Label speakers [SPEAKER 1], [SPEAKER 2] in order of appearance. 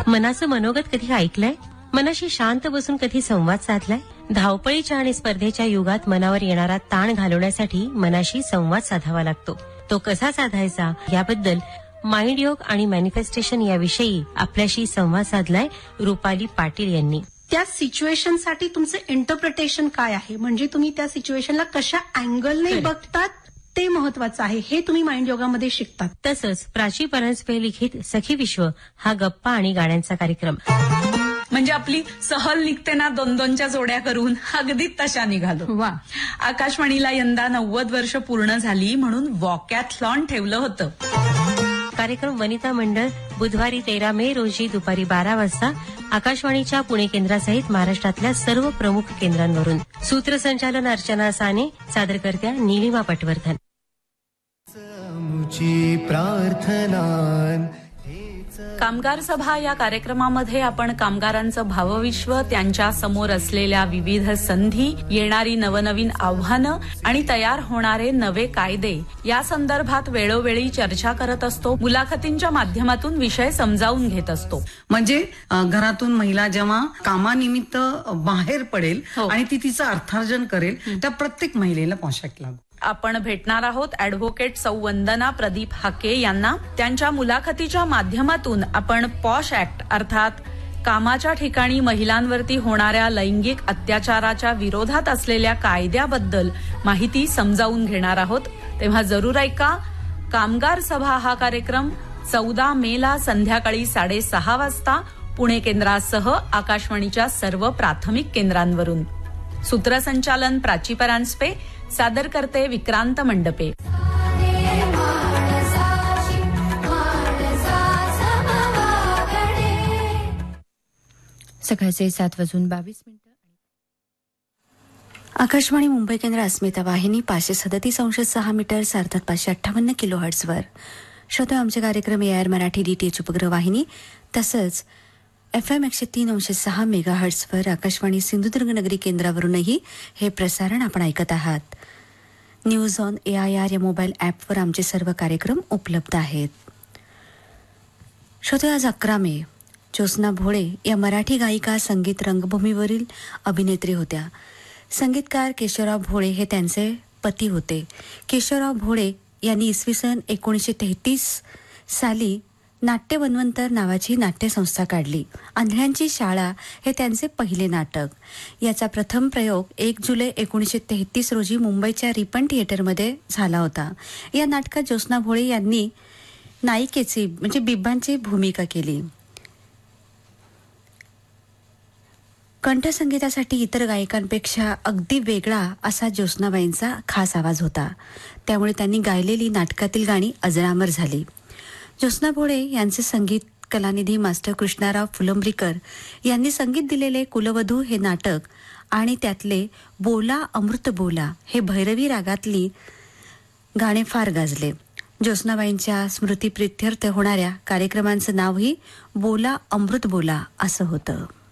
[SPEAKER 1] मनाचं मनोगत कधी ऐकलंय? मनाशी शांत बसून कधी संवाद साधलाय? धावपळीच्या आणि स्पर्धेच्या युगात मनावर येणारा ताण घालवण्यासाठी मनाशी संवाद साधावा लागतो. तो कसा साधायचा याबद्दल माइंड योग आणि मॅनिफेस्टेशन याविषयी आपल्याशी संवाद साधलाय रुपाली पाटील यांनी.
[SPEAKER 2] त्या सिच्युएशनसाठी तुमचं इंटरप्रिटेशन काय आहे, म्हणजे तुम्ही त्या सिच्युएशनला कशा अँगलने बघतात ते महत्वाचं आहे. हे तुम्ही माइंड योगामध्ये शिकतात.
[SPEAKER 1] तसंच प्राची परांजपे लिखित सखी विश्व हा गप्पा आणि गाण्यांचा कार्यक्रम.
[SPEAKER 3] म्हणजे आपली सहल निघते ना 2-2च्या जोड्या करून, अगदी तशा निघालो.
[SPEAKER 2] वा.
[SPEAKER 3] आकाशवाणीला यंदा 90 वर्ष पूर्ण झाली म्हणून वॉकॅथलॉन ठेवलं होतं.
[SPEAKER 1] कार्यक्रम वनिता मंडळ बुधवारी 13 मे रोजी दुपारी 12 वाजता आकाशवाणीच्या पुणे केंद्रासहित महाराष्ट्रातल्या सर्व प्रमुख केंद्रांवरून. सूत्रसंचालन अर्चना साने, सादरकर्त्या नीलिमा पटवर्धन.
[SPEAKER 3] कामगार सभा या कार्यक्रमामध्ये आपण कामगारांचं भावविश्व, त्यांच्या समोर असलेल्या विविध संधी, येणारी नवनवीन आव्हानं आणि तयार होणारे नवे कायदे या संदर्भात वेळोवेळी चर्चा करत असतो. मुलाखतींच्या माध्यमातून विषय समजावून घेत असतो. म्हणजे घरातून महिला जेव्हा कामानिमित्त बाहेर पडेल आणि ती तिचं अर्थार्जन करेल, त्या प्रत्येक महिलेला पोशाख लागू. आपण भेटणार आहोत ऍडव्होकेट सौ वंदना प्रदीप हाके यांना. त्यांच्या मुलाखतीच्या माध्यमातून आपण पॉश ऍक्ट अर्थात कामाच्या ठिकाणी महिलांवरती होणाऱ्या लैंगिक अत्याचाराच्या विरोधात असलेल्या कायद्याबद्दल माहिती समजावून घेणार आहोत. तेव्हा जरूर ऐका. कामगार सभा हा कार्यक्रम 14 मेला संध्याकाळी 6:30 वाजता पुणे केंद्रासह आकाशवाणीच्या सर्व प्राथमिक केंद्रांवरून. सूत्रसंचालन प्राची परांजपे, सादर करते विक्रांत मंडपे.
[SPEAKER 4] सकाळचे 7:22. आकाशवाणी मुंबई केंद्र अस्मिता वाहिनी 537.6 मीटर्स अर्थात 558 किलोहर्ट्झवर श्रोते आमचे कार्यक्रम AIR मराठी DTH उपग्रह वाहिनी तसंच FM 103.6 मेगाहर्ट्झवर आकाशवाणी सिंधुदुर्ग नगरी केंद्रावरूनही हे प्रसारण आपण ऐकत आहात. न्यूज ऑन AIR या मोबाईल ॲपवर आमचे सर्व कार्यक्रम उपलब्ध आहेत. श्रोते आज 11 मे ज्योत्स्ना भोळे या मराठी गायिका संगीत रंगभूमीवरील अभिनेत्री होत्या. संगीतकार केशवराव भोळे हे त्यांचे पती होते. केशवराव भोळे यांनी इसवी सन 1933 साली नाट्य वन्वंतर नावाची नाट्यसंस्था काढली. आंधळ्यांची शाळा हे त्यांचे पहिले नाटक. याचा प्रथम प्रयोग 1 जुलै 1933 रोजी मुंबईच्या रिपन थिएटरमध्ये झाला होता. या नाटकात ज्योत्स्ना भोळे यांनी नायिकेची म्हणजे बिब्बांची भूमिका केली. कंठसंगीतासाठी इतर गायकांपेक्षा अगदी वेगळा असा ज्योत्स्नाबाईंचा खास आवाज होता. त्यामुळे त्यांनी गायलेली नाटकातील गाणी अजरामर झाली. ज्योत्स्ना भोळे यांचे संगीत कलानिधी मास्टर कृष्णाराव फुलंब्रीकर यांनी संगीत दिलेले कुलवधू हे नाटक आणि त्यातले बोला अमृत बोला हे भैरवी रागातली गाणे फार गाजले. ज्योत्स्नाबाईंच्या स्मृतिप्रित्यर्थ होणाऱ्या कार्यक्रमांचं नावही बोला अमृत बोला असं होतं.